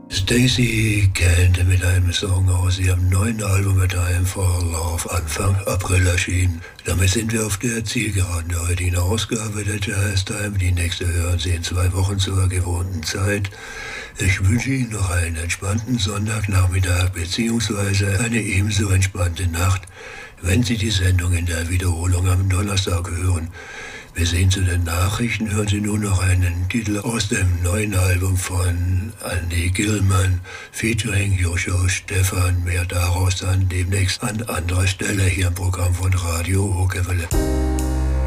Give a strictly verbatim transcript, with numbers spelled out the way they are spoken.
Stacey Kent mit einem Song aus ihrem neuen Album A Time for Love Anfang April erschienen. Damit sind wir auf der Zielgeraden der heutigen Ausgabe der Jazz Time. Die nächste hören Sie in zwei Wochen zur gewohnten Zeit. Ich wünsche Ihnen noch einen entspannten Sonntagnachmittag bzw. eine ebenso entspannte Nacht, wenn Sie die Sendung in der Wiederholung am Donnerstag hören. Wir sehen zu den Nachrichten, hören Sie nur noch einen Titel aus dem neuen Album von Andy Gilman featuring Joshua Stephan. Mehr daraus dann demnächst an anderer Stelle hier im Programm von Radio Okerwelle.